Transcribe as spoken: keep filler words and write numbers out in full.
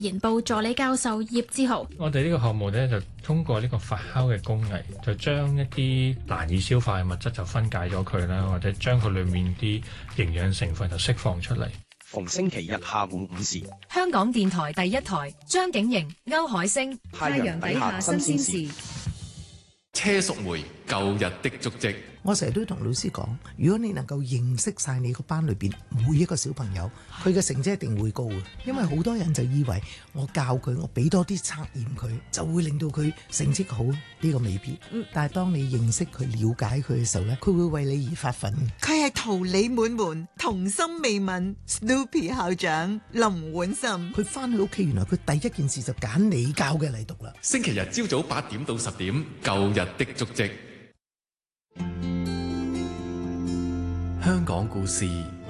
研部助理教授葉志豪， 我哋呢個項目呢，就通過呢個發酵嘅工藝，就將一啲難以消化嘅物質就分解咗佢啦，或者將佢裡面啲營養成分就釋放出嚟。 逢星期日下午五時， 香港電台第一台，張景瑩、歐海星， 太陽底下新鮮事。 車淑梅舊日的足跡。 我成日都同老師講，如果你能夠認識晒你個班裏邊每一個小朋友，佢嘅成績一定會高嘅。因為好多人就以為我教佢，我俾多啲測驗佢，就會令到佢成績好。呢個未必。但係當你認識佢、了解佢嘅時候呢，佢會為你而發奮。 佢係桃李滿門、童心未泯 Snoopy 校長林婉岑。 佢翻去屋企，原來佢第一件事就揀你教嘅嚟讀啦。 星期日朝早八點到十點，舊日的足跡。香港故事